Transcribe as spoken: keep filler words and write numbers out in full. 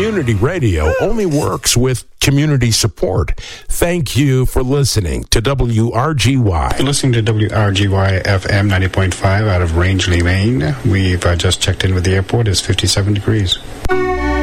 Community radio only works with community support. Thank you for listening to W R G Y. You're listening to W R G Y F M ninety point five out of Rangeley, Maine. We've uh, just checked in with the airport. It's fifty-seven degrees.